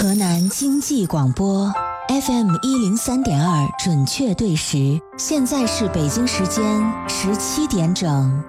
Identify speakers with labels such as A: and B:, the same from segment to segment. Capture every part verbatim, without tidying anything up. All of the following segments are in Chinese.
A: 河南经济广播 F M 一零三点二准确对时，现在是北京时间十七点整。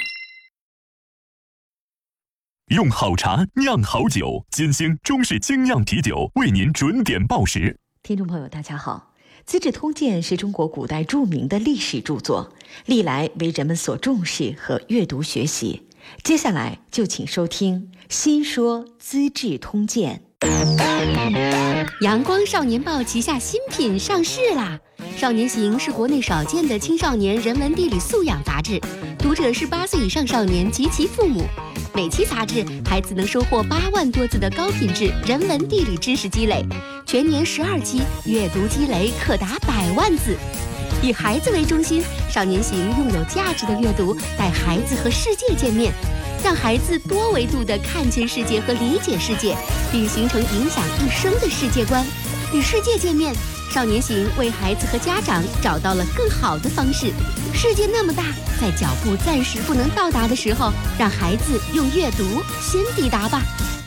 B: 用好茶酿好酒，金星中式精酿啤酒为您准点报时。
C: 听众朋友大家好，《资治通鉴》是中国古代著名的历史著作，历来为人们所重视和阅读学习。接下来就请收听《新说资治通鉴》。
D: 阳光少年报旗下新品上市啦！少年行是国内少见的青少年人文地理素养杂志，读者是八岁以上少年及其父母。每期杂志，孩子能收获八万多字的高品质人文地理知识积累，全年十二期，阅读积累可达百万字。以孩子为中心，少年行用有价值的阅读带孩子和世界见面，让孩子多维度地看见世界和理解世界，并形成影响一生的世界观。与世界见面，少年行为孩子和家长找到了更好的方式。世界那么大，在脚步暂时不能到达的时候，让孩子用阅读先抵达吧。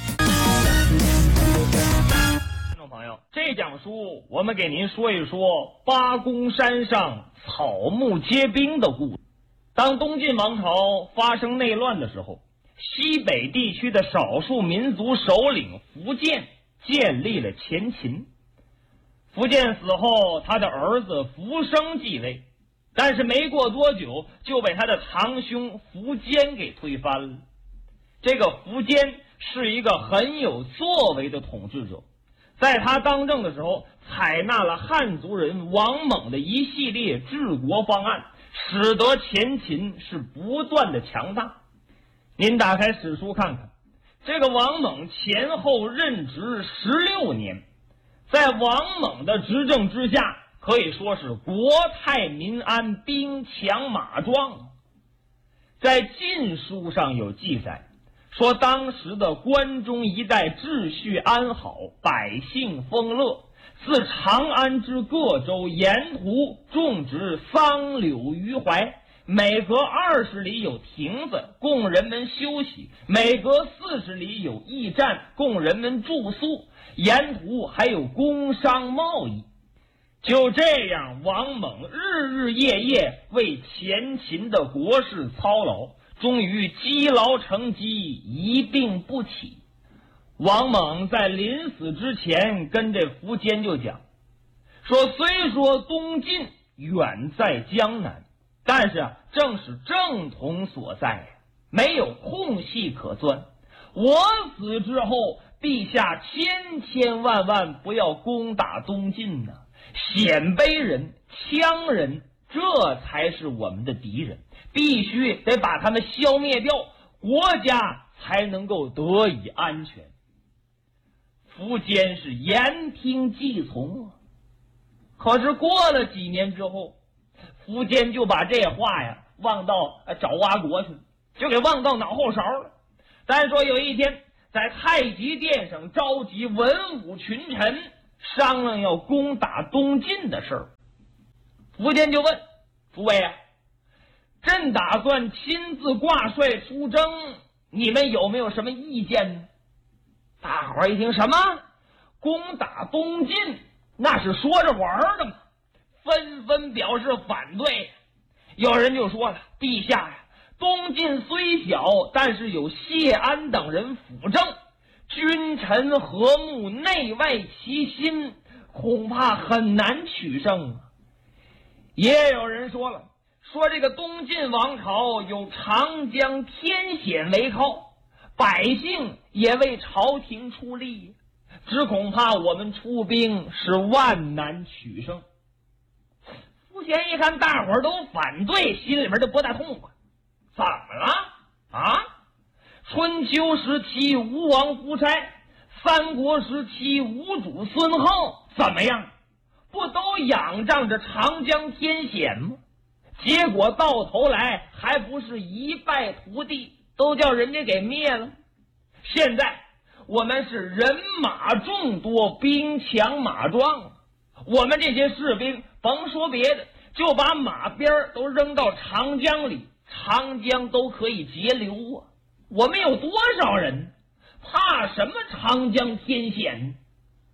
E: 听众朋友，这讲书我们给您说一说八公山上草木皆兵的故事。当东晋王朝发生内乱的时候，西北地区的少数民族首领苻建建立了前秦。苻建死后，他的儿子苻生继位，但是没过多久就被他的堂兄苻坚给推翻了。这个苻坚是一个很有作为的统治者，在他当政的时候，采纳了汉族人王猛的一系列治国方案，使得前秦是不断的强大。您打开史书看看，这个王猛前后任职十六年，在王猛的执政之下，可以说是国泰民安，兵强马壮。在晋书上有记载，说当时的关中一带秩序安好，百姓丰乐，自长安之各州沿途种植桑柳榆槐，每隔二十里有亭子供人们休息，每隔四十里有驿站供人们住宿，沿途还有工商贸易。就这样，王猛日日夜夜为前秦的国事操劳，终于积劳成疾，一病不起。王猛在临死之前跟这苻坚就讲说，虽说东晋远在江南，但是啊，正是正统所在，没有空隙可钻。我死之后，陛下千千万万不要攻打东晋呢、啊！鲜卑人、羌人，这才是我们的敌人，必须得把他们消灭掉，国家才能够得以安全。苻坚是言听计从啊，可是过了几年之后，苻坚就把这话呀忘到找挖国去，就给忘到脑后勺了。再说有一天，在太极殿上召集文武群臣，商量要攻打东晋的事儿。苻坚就问诸位啊，朕打算亲自挂帅出征，你们有没有什么意见呢？大伙儿一听，什么攻打东晋，那是说着玩的嘛，纷纷表示反对。有人就说了，陛下呀，东晋虽小，但是有谢安等人辅政，君臣和睦，内外齐心，恐怕很难取胜啊。也有人说了，说这个东晋王朝有长江天险为靠，百姓也为朝廷出力，只恐怕我们出兵是万难取胜。苻坚一看大伙儿都反对，心里边就不大痛快。怎么了啊？春秋时期吴王夫差，三国时期吴主孙皓，怎么样？不都仰仗着长江天险吗？结果到头来还不是一败涂地，都叫人家给灭了。现在我们是人马众多，兵强马壮，我们这些士兵甭说别的，就把马鞭都扔到长江里，长江都可以截流啊！我们有多少人，怕什么长江天险？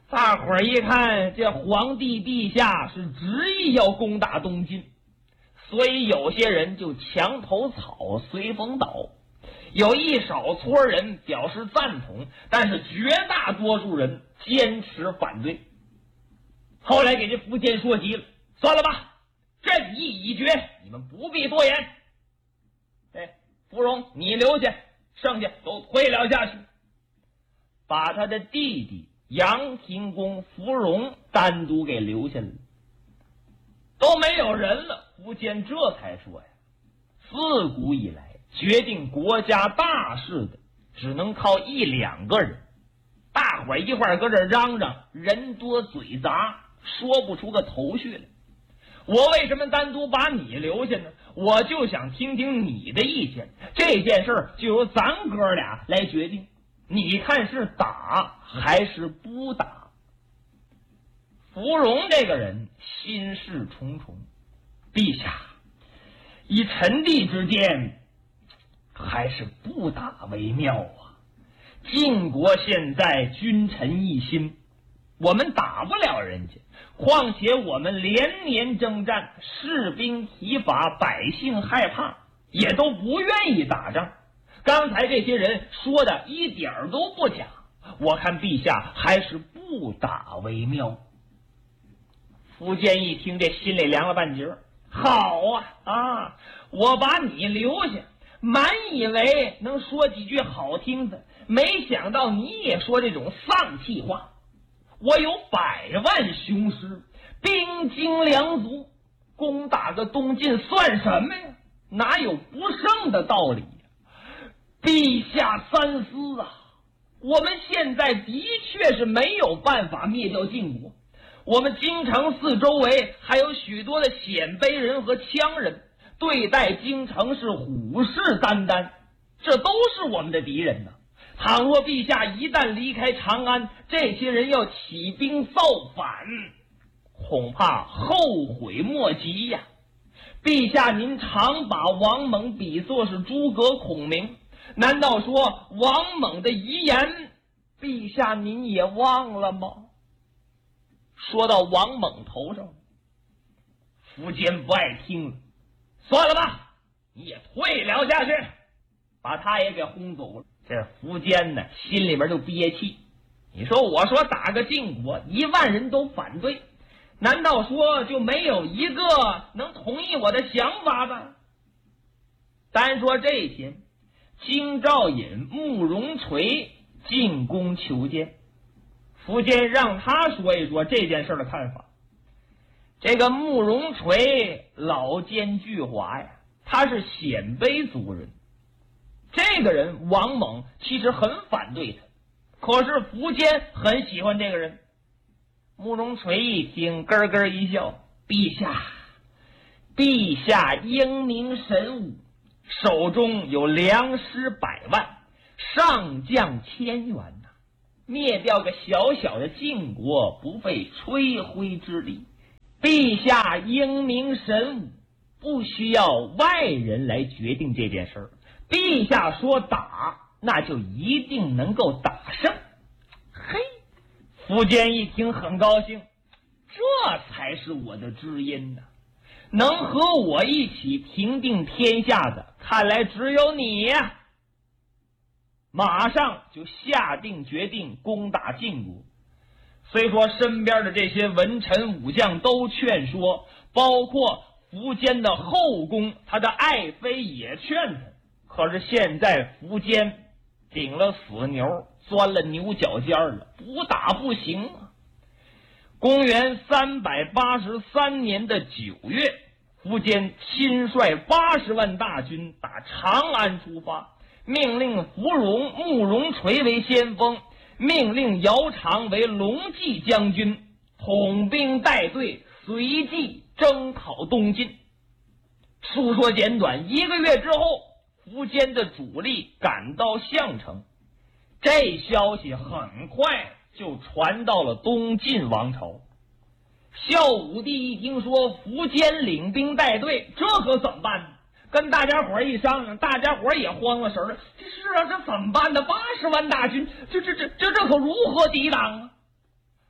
E: 大伙儿一看，这皇帝陛下是执意要攻打东晋，所以有些人就墙头草随风倒，有一少撮人表示赞同，但是绝大多数人坚持反对。后来给这苻坚说急了，算了吧，朕意已决，你们不必多言。哎，芙蓉你留下，剩下都退了下去，把他的弟弟杨廷公芙蓉单独给留下来了。都没有人了，苻坚这才说呀，自古以来决定国家大事的只能靠一两个人，大伙儿一块儿搁这嚷嚷，人多嘴杂，说不出个头绪来。我为什么单独把你留下呢？我就想听听你的意见，这件事儿就由咱哥俩来决定，你看是打还是不打？芙蓉这个人心事重重，陛下，以臣弟之见，还是不打为妙啊。晋国现在君臣一心，我们打不了人家，况且我们连年征战，士兵疲乏，百姓害怕，也都不愿意打仗。刚才这些人说的一点儿都不假，我看陛下还是不打为妙。苻坚一听，这心里凉了半截。好啊啊！我把你留下，满以为能说几句好听的，没想到你也说这种丧气话。我有百万雄师，兵精粮足，攻打个东晋算什么呀？哪有不胜的道理呀？陛下三思啊！我们现在的确是没有办法灭掉晋国，我们京城四周围还有许多的鲜卑人和羌人，对待京城是虎视眈眈，这都是我们的敌人呢。倘若陛下一旦离开长安，这些人要起兵造反，恐怕后悔莫及呀。陛下您常把王猛比作是诸葛孔明，难道说王猛的遗言陛下您也忘了吗？说到王猛头上，苻坚不爱听了，算了吧，你也退了下去，把他也给轰走了。这苻坚呢，心里边就憋气。你说我说打个晋国，一万人都反对，难道说就没有一个能同意我的想法吗？单说这天，京兆尹慕容垂进宫求见，苻坚让他说一说这件事的看法。这个慕容垂老奸巨猾呀，他是鲜卑族人。这个人王猛其实很反对他，可是苻坚很喜欢这个人。慕容垂一听，咯咯一笑，陛下陛下英明神武，手中有粮食百万，上将千员呐，灭掉个小小的晋国不费吹灰之力。陛下英明神武，不需要外人来决定这件事儿，陛下说打，那就一定能够打胜。嘿，苻坚一听很高兴，这才是我的知音呢、啊。能和我一起平定天下的，看来只有你呀、啊。马上就下定决定攻打晋国。虽说身边的这些文臣武将都劝说，包括苻坚的后宫，他的爱妃也劝他，可是现在苻坚顶了死牛，钻了牛角尖了，不打不行啊。公元三百八十三年的九月，苻坚亲率八十万大军打长安出发，命令芙蓉、慕容垂为先锋，命令姚苌为龙骑将军，统兵带队，随即征讨东晋。述说简短，一个月之后，苻坚的主力赶到项城，这消息很快就传到了东晋王朝。孝武帝一听说苻坚领兵带队，这可怎么办呢？跟大家伙一商量，大家伙也慌了神了。这是啊，这怎么办呢？八十万大军，这这这这这可如何抵挡啊？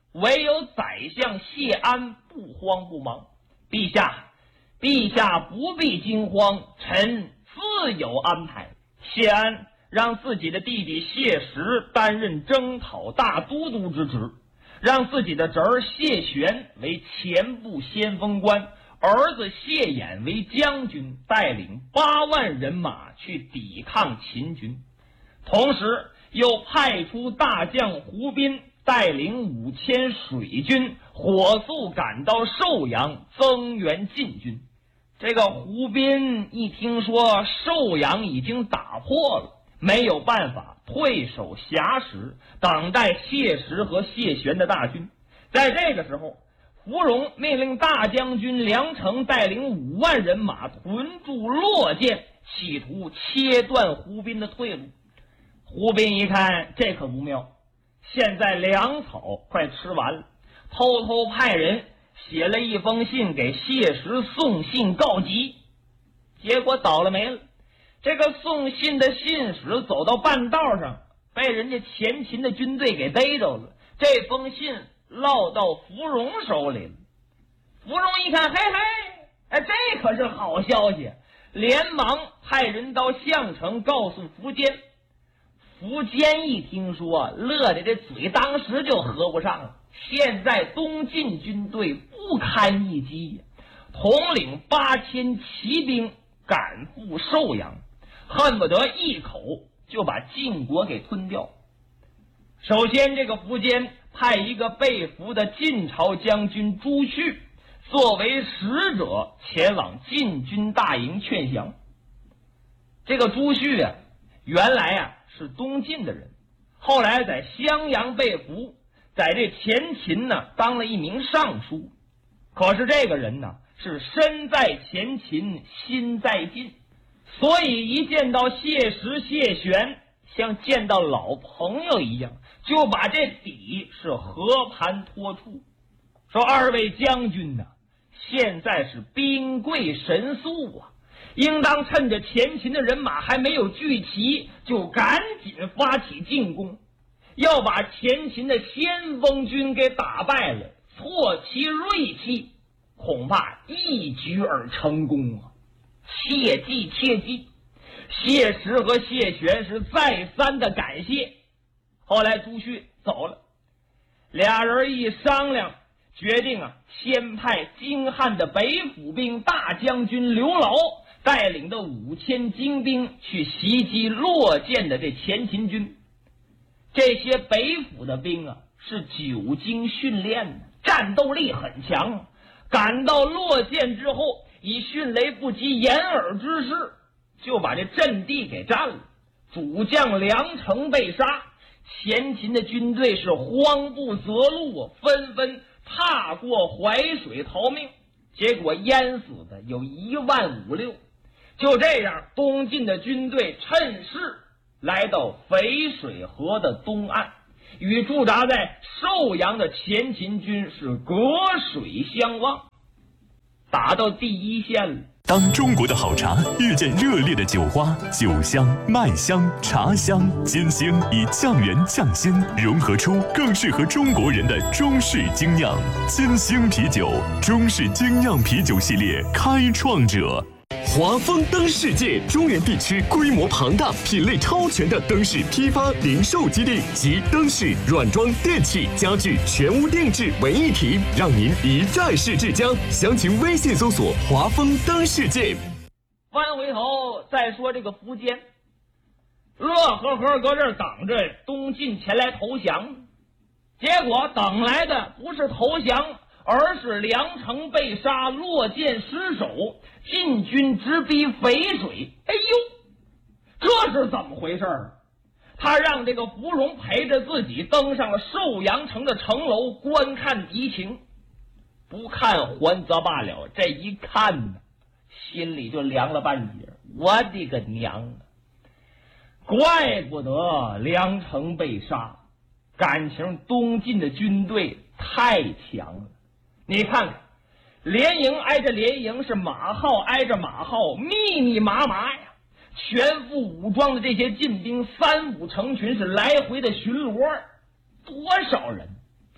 E: 唯有宰相谢安不慌不忙。陛下，陛下不必惊慌，臣自有安排。谢安让自己的弟弟谢石担任征讨大都督之职，让自己的侄儿谢玄为前部先锋官，儿子谢衍为将军，带领八万人马去抵抗秦军。同时又派出大将胡斌带领五千水军火速赶到寿阳增援晋军。这个胡斌一听说寿阳已经打破了，没有办法，退守峡石，等待谢石和谢玄的大军。在这个时候，芙蓉命令大将军梁成带领五万人马屯驻洛涧，企图切断胡斌的退路。胡斌一看这可不妙，现在粮草快吃完了，偷偷派人写了一封信给谢石送信告急，结果倒了霉了。这个送信的信使走到半道上，被人家前秦的军队给逮着了，这封信落到芙蓉手里了。芙蓉一看，嘿嘿，哎，这可是好消息，连忙派人到项城告诉苻坚。苻坚一听说，乐得这嘴当时就合不上了。现在东晋军队不堪一击，统领八千骑兵赶赴寿阳，恨不得一口就把晋国给吞掉。首先，这个苻坚派一个被俘的晋朝将军朱旭作为使者前往晋军大营劝降。这个朱旭啊，原来啊是东晋的人，后来在襄阳被俘，在这前秦呢当了一名尚书。可是这个人呢是身在前秦心在晋，所以一见到谢石谢玄，像见到老朋友一样，就把这底是和盘托出，说二位将军呢、啊、现在是兵贵神速啊，应当趁着前秦的人马还没有聚齐，就赶紧发起进攻，要把前秦的先锋军给打败了，挫其锐气，恐怕一举而成功啊！切记切记！谢石和谢玄是再三的感谢。后来朱旭走了，俩人一商量，决定啊，先派京汉的北府兵大将军刘牢带领的五千精兵去袭击洛涧的这前秦军。这些北府的兵啊，是久经训练的，战斗力很强。赶到洛涧之后，以迅雷不及掩耳之势，就把这阵地给占了。主将梁成被杀，前秦的军队是慌不择路，纷纷踏过淮水逃命，结果淹死的有一万五六。就这样，东晋的军队趁势来到淝水河的东岸，与驻扎在寿阳的前秦军是隔水相望，打到第一线了。
B: 当中国的好茶遇见热烈的酒花，酒香、麦香、茶香、金星以酱圆酱鲜融合出更适合中国人的中式精酿。金星啤酒，中式精酿啤酒系列开创者。华丰灯世界中原地区规模庞大、品类超全的灯饰批发零售基地及灯饰、软装、电器、家具全屋定制为一体，让您一站式至江。详情微信搜索华丰灯世界。
E: 翻回头再说这个苻坚，乐呵呵搁这儿等着东晋前来投降，结果等来的不是投降，而是梁成被杀，洛涧失守，晋军直逼淝水。哎呦，这是怎么回事儿？他让这个芙蓉陪着自己登上了寿阳城的城楼观看敌情，不看还则罢了，这一看呢，心里就凉了半截。我的个娘啊！怪不得梁成被杀，感情东晋的军队太强了。你看看，连营挨着连营，是马号挨着马号，密密麻麻呀，全副武装的这些晋兵三五成群，是来回的巡逻，多少人？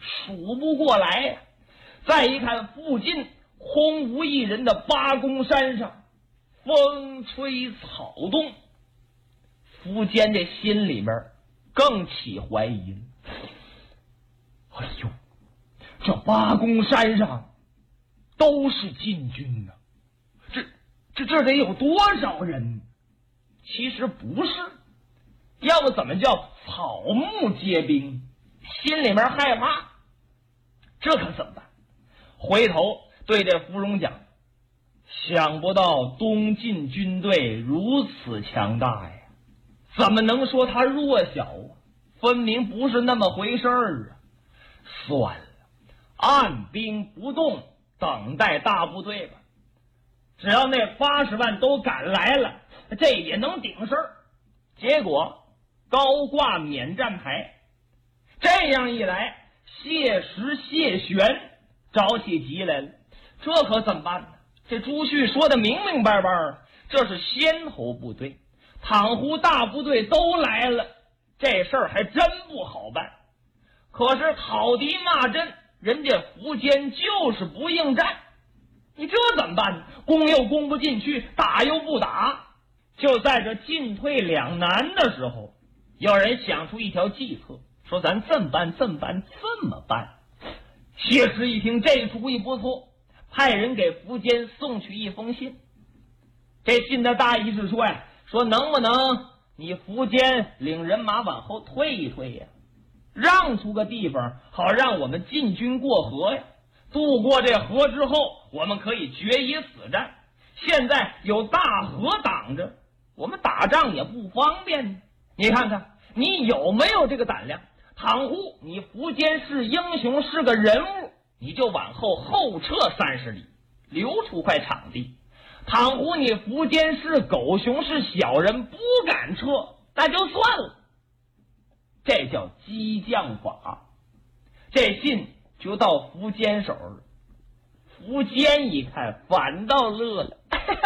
E: 数不过来呀。再一看附近空无一人的八公山上，风吹草动，苻坚这心里边更起怀疑了。哎呦，这八公山上都是禁军呢，这这这得有多少人？其实不是，要不怎么叫草木皆兵？心里面害怕，这可怎么办？回头对这芙蓉讲，想不到东晋军队如此强大呀，怎么能说他弱小啊？分明不是那么回事儿啊！算了，按兵不动，等待大部队吧。只要那八十万都赶来了，这也能顶事儿。结果高挂免战牌，这样一来，谢石、谢玄着起急来了。这可怎么办呢？这朱旭说的明明白白，这是先头部队，倘乎大部队都来了，这事儿还真不好办。可是讨敌骂阵，人家苻坚就是不应战，你这怎么办呢？攻又攻不进去，打又不打。就在这进退两难的时候，有人想出一条计策，说咱这么办这么办这么办。谢石一听这主意不错，派人给苻坚送去一封信。这信的大意是说呀，说能不能你苻坚领人马往后退一退呀，让出个地方，好让我们进军过河呀。渡过这河之后，我们可以决一死战。现在有大河挡着，我们打仗也不方便。你看看你有没有这个胆量？倘乎你苻坚是英雄，是个人物，你就往后后撤三十里，留出块场地。倘乎你苻坚是狗熊，是小人，不敢撤，那就算了。这叫激将法。这信就到苻坚手了。苻坚一看，反倒乐了。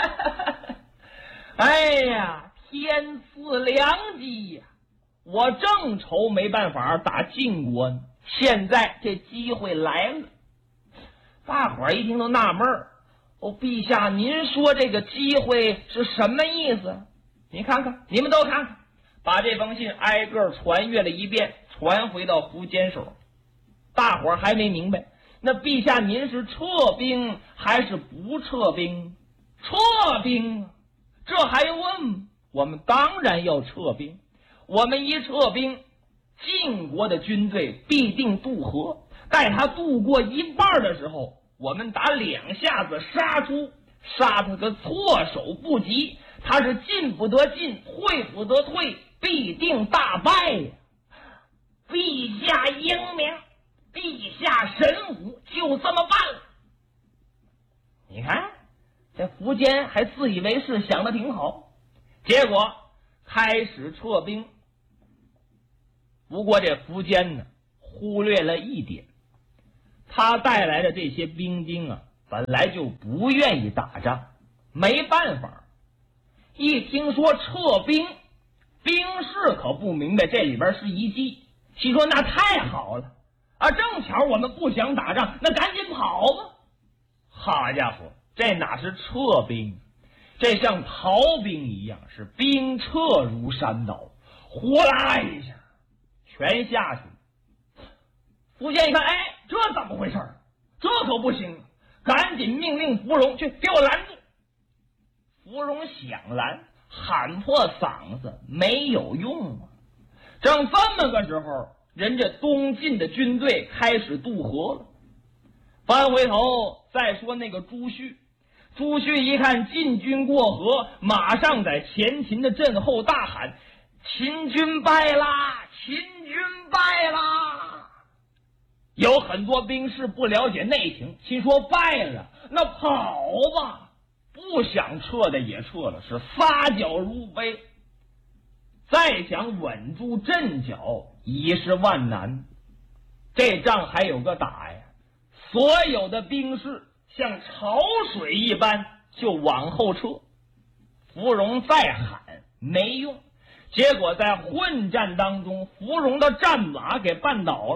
E: 哎呀，天赐良机呀！我正愁没办法打晋国呢，现在这机会来了。大伙儿一听都纳闷儿，哦，陛下，您说这个机会是什么意思？你看看，你们都看看，把这封信挨个传阅了一遍，传回到苻坚手。大伙儿还没明白，那陛下您是撤兵还是不撤兵？撤兵，这还用问？我们当然要撤兵。我们一撤兵，晋国的军队必定渡河，待他渡过一半的时候，我们打两下子杀出，杀他个措手不及，他是进不得进，退不得退，必定大败呀！陛下英明，陛下神武，就这么办了。你看这苻坚还自以为是，想得挺好，结果开始撤兵。不过这苻坚呢，忽略了一点，他带来的这些兵丁啊，本来就不愿意打仗，没办法。一听说撤兵，兵士可不明白这里边是一计，心说那太好了啊！正巧我们不想打仗，那赶紧跑吧。好家伙，这哪是撤兵，这像逃兵一样，是兵撤如山倒，呼啦一下全下去了。苻坚一看，哎，这怎么回事？这可不行，赶紧命令芙蓉去给我拦住。芙蓉想拦，喊破嗓子没有用啊。正这么个时候，人家东晋的军队开始渡河了。翻回头再说那个朱旭，朱旭一看晋军过河，马上在前秦的阵后大喊：秦军败啦！秦军败啦！有很多兵士不了解内情，心说败了那跑吧，不想撤的也撤了，是撒脚如飞。再想稳住阵脚已是万难，这仗还有个打呀！所有的兵士像潮水一般就往后撤，芙蓉再喊没用，结果在混战当中，芙蓉的战马给绊倒了，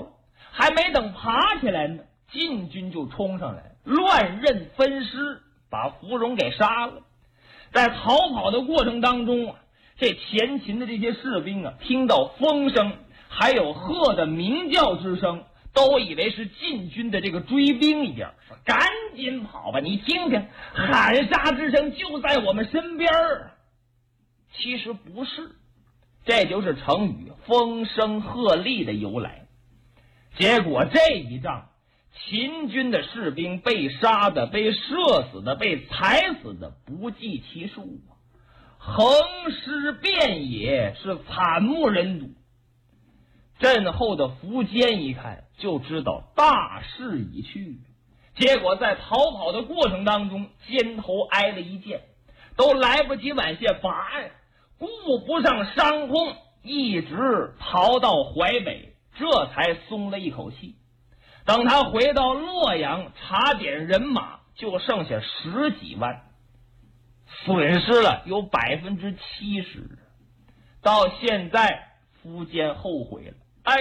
E: 还没等爬起来呢，晋军就冲上来，乱刃分尸，把芙蓉给杀了。在逃跑的过程当中啊，这前秦的这些士兵啊，听到风声还有鹤的鸣叫之声，都以为是晋军的这个追兵一样，说赶紧跑吧，你听听，喊杀之声就在我们身边儿。其实不是，这就是成语风声鹤唳的由来。结果这一仗，秦军的士兵被杀的、被射死的、被踩死的不计其数啊，横尸遍野，是惨不忍睹。阵后的苻坚一看就知道大势已去，结果在逃跑的过程当中，肩头挨了一剑，都来不及往下拔呀，顾不上伤痛，一直逃到淮北，这才松了一口气。等他回到洛阳，查点人马，就剩下十几万，损失了有百分之七十。到现在，苻坚后悔了。哎，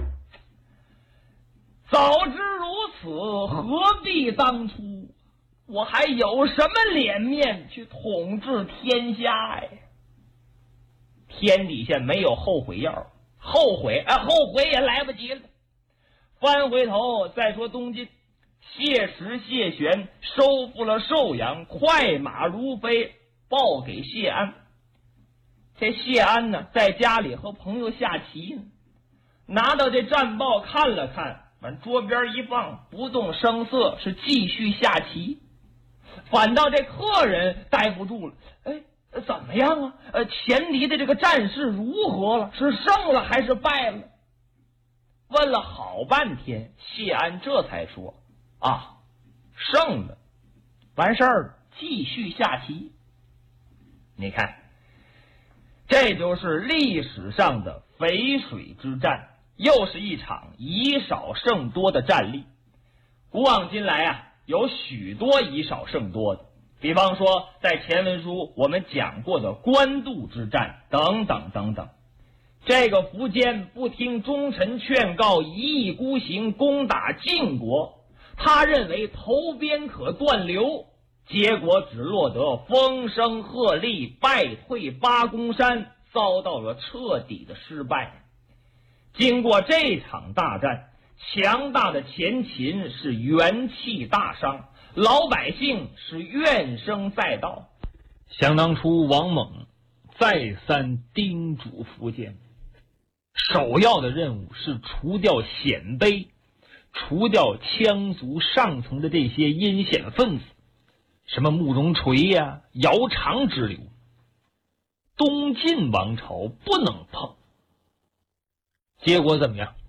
E: 早知如此，何必当初？我还有什么脸面去统治天下呀？天底下没有后悔药，后悔哎，后悔也来不及了。翻回头再说东晋，谢石、谢玄收复了寿阳，快马如飞，报给谢安。这谢安呢，在家里和朋友下棋呢，拿到这战报看了看，往桌边一放，不动声色，是继续下棋。反倒这客人待不住了，哎，怎么样啊？呃，前敌的这个战事如何了？是胜了还是败了？问了好半天，谢安这才说：“啊，胜了，完事儿了，继续下棋。”你看，这就是历史上的淝水之战，又是一场以少胜多的战例。古往今来啊，有许多以少胜多的，比方说在前文书我们讲过的官渡之战等等等等。这个苻坚不听忠臣劝告，一意孤行攻打晋国，他认为投鞭可断流，结果只落得风声鹤唳，败退八公山，遭到了彻底的失败。经过这场大战，强大的前秦是元气大伤，老百姓是怨声载道。想当初王猛再三叮嘱苻坚，首要的任务是除掉鲜卑，除掉羌族上层的这些阴险分子，什么慕容垂呀、啊、姚苌之流，东晋王朝不能碰。结果怎么样？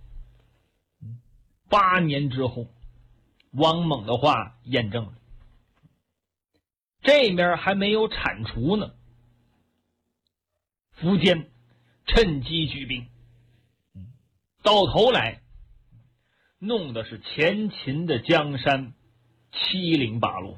E: 八年之后，王猛的话验证了，这面还没有铲除呢，苻坚趁机举兵，到头来弄的是前秦的江山七零八落。